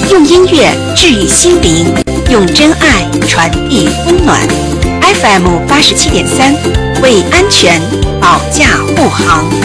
用音乐治愈心灵，用真爱传递温暖。FM 87.3，为安全保驾护航。